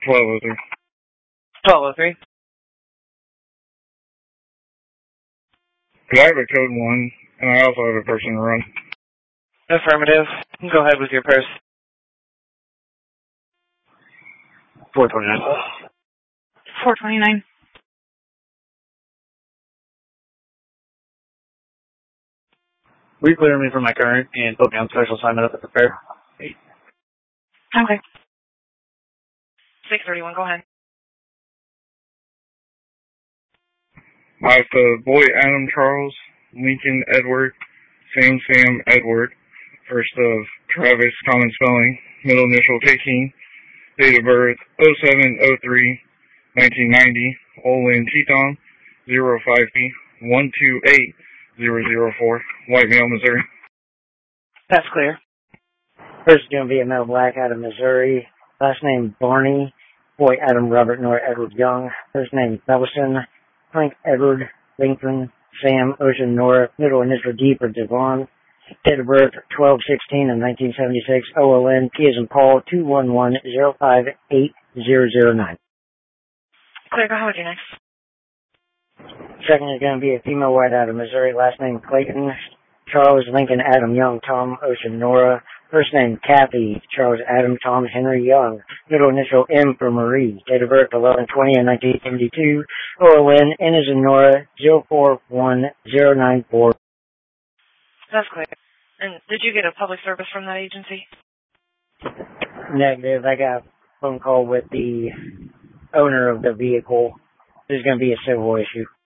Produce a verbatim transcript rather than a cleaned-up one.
twelve oh three. twelve oh three. I have a code one, and I also have a person to run. Affirmative. Go ahead with your purse. four twenty-nine. four twenty-nine. Will you clear me from my current and put me on special assignment at the fair? Okay. six thirty-one, go ahead. I have the boy Adam Charles, Lincoln Edward, Sam Sam Edward, first of Travis, common spelling, middle initial King, date of birth oh seven oh three nineteen ninety, Olin Teton, zero five B one two eight zero zero four, White Male, Missouri. That's clear. First is going to be a male black out of Missouri. Last name Barney. Boy Adam Robert Nora Edward Young. First name Bellison. Frank Edward Lincoln Sam Ocean Nora. Middle initial D for Devon. Date of birth twelve sixteen of nineteen seventy-six. O L N P as in Paul two one one zero five eight zero zero nine. Clear, go ahead with your next. Second is going to be a female white out of Missouri. Last name Clayton. Charles Lincoln Adam Young Tom Ocean Nora. First name Kathy Charles Adam Tom Henry Young. Middle initial M for Marie. Date of birth eleven twenty of nineteen seventy-two. O L N N as in Nora zero four one zero nine four. That's clear. And did you get a public service from that agency? Negative. I got a phone call with the owner of the vehicle. There's going to be a civil issue.